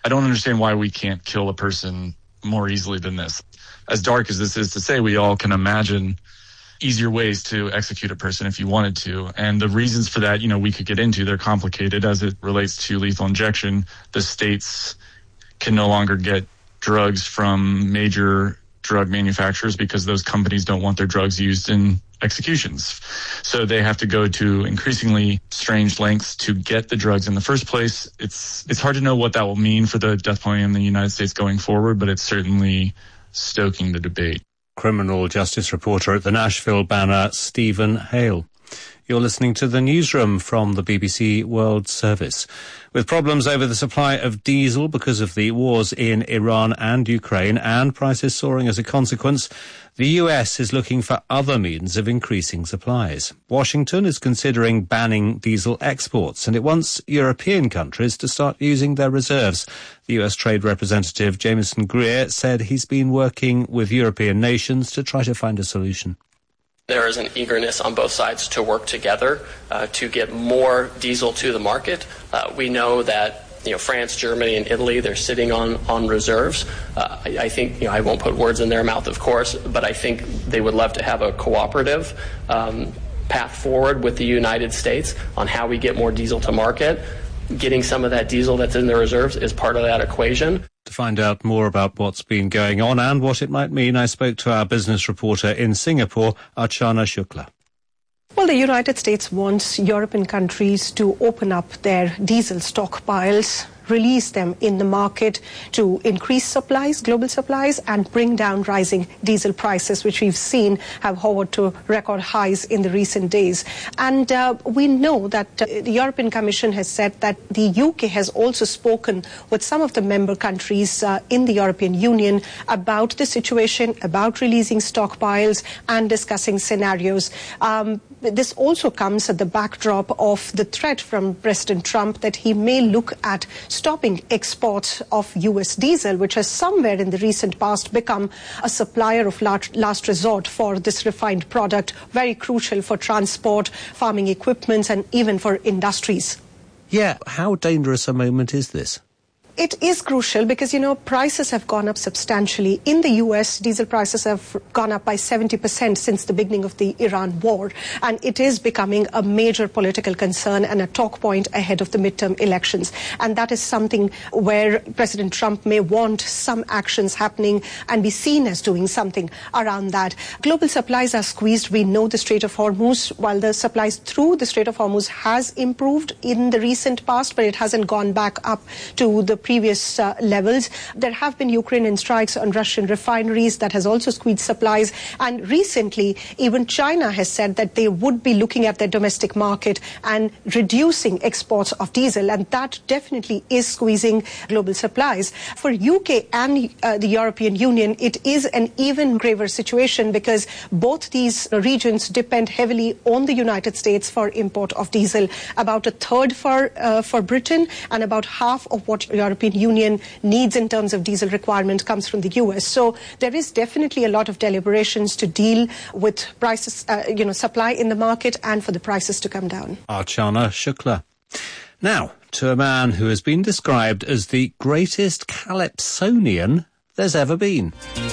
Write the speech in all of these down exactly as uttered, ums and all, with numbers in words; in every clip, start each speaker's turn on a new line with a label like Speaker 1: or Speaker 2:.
Speaker 1: I don't understand why we can't kill a person more easily than this. As dark as this is to say, we all can imagine easier ways to execute a person if you wanted to. And the reasons for that, you know, we could get into. They're complicated as it relates to lethal injection. The states can no longer get drugs from major drug manufacturers because those companies don't want their drugs used in executions. So they have to go to increasingly strange lengths to get the drugs in the first place. It's it's hard to know what that will mean for the death penalty in the United States going forward, but it's certainly stoking the debate.
Speaker 2: Criminal justice reporter at the Nashville Banner, Stephen Hale. You're listening to The Newsroom from the B B C World Service. With problems over the supply of diesel because of the wars in Iran and Ukraine and prices soaring as a consequence, the U S is looking for other means of increasing supplies. Washington is considering banning diesel exports, and it wants European countries to start using their reserves. The U S Trade Representative Jameson Greer said he's been working with European nations to try to find a solution.
Speaker 3: There is an eagerness on both sides to work together uh, to get more diesel to the market. Uh, we know that you know France, Germany, and Italy, they're sitting on on reserves. Uh, I, I think you know I won't put words in their mouth, of course, but I think they would love to have a cooperative um, path forward with the United States on how we get more diesel to market. Getting some of that diesel that's in the reserves is part of that equation.
Speaker 2: To find out more about what's been going on and what it might mean, I spoke to our business reporter in Singapore, Archana Shukla.
Speaker 4: Well, the United States wants European countries to open up their diesel stockpiles, release them in the market to increase supplies, global supplies, and bring down rising diesel prices, which we've seen have hovered to record highs in the recent days. And uh, we know that uh, the European Commission has said that the U K has also spoken with some of the member countries uh, in the European Union about the situation, about releasing stockpiles and discussing scenarios. Um, this also comes at the backdrop of the threat from President Trump that he may look at stopping exports of U S diesel, which has somewhere in the recent past become a supplier of last resort for this refined product, very crucial for transport, farming equipment, and even for industries.
Speaker 2: Yeah, how dangerous a moment is this?
Speaker 4: It is crucial because, you know, prices have gone up substantially. In the U S, diesel prices have gone up by seventy percent since the beginning of the Iran war. And it is becoming a major political concern and a talk point ahead of the midterm elections. And that is something where President Trump may want some actions happening and be seen as doing something around that. Global supplies are squeezed. We know the Strait of Hormuz, while the supplies through the Strait of Hormuz has improved in the recent past, but it hasn't gone back up to the previous uh, levels. There have been Ukrainian strikes on Russian refineries that has also squeezed supplies. And recently, even China has said that they would be looking at their domestic market and reducing exports of diesel. And that definitely is squeezing global supplies. For U K and uh, the European Union, it is an even graver situation because both these regions depend heavily on the United States for import of diesel. About a third for, uh, for Britain, and about half of what Europe European Union needs in terms of diesel requirement comes from the U S. So there is definitely a lot of deliberations to deal with prices, uh, you know, supply in the market and for the prices to come down.
Speaker 2: Archana Shukla. Now, to a man who has been described as the greatest calypsonian there's ever been.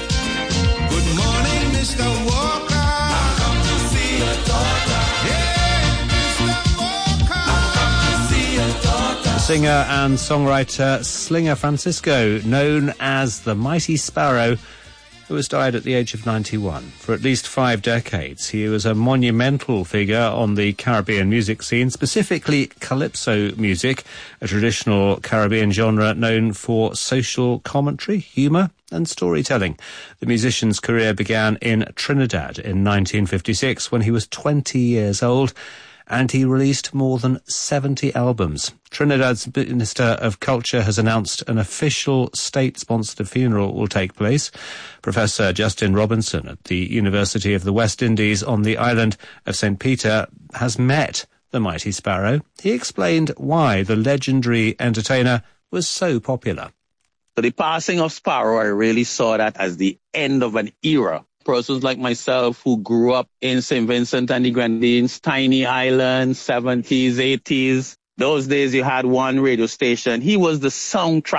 Speaker 5: Good morning, Mister Walker. I come to see your daughter. Yeah, Mister Walker. I come to see your daughter.
Speaker 2: Singer and songwriter Slinger Francisco, known as the Mighty Sparrow, who has died at the age of ninety-one. For at least five decades, he was a monumental figure on the Caribbean music scene, specifically calypso music, a traditional Caribbean genre known for social commentary, humour and storytelling. The musician's career began in Trinidad in nineteen fifty-six when he was twenty years old, and he released more than seventy albums. Trinidad's Minister of Culture has announced an official state-sponsored funeral will take place. Professor Justin Robinson at the University of the West Indies on the island of Saint Peter has met the Mighty Sparrow. He explained why the legendary entertainer was so popular.
Speaker 6: So the passing of Sparrow, I really saw that as the end of an era. Persons like myself who grew up in Saint Vincent and the Grenadines, tiny island, seventies, eighties. Those days you had one radio station. He was the soundtrack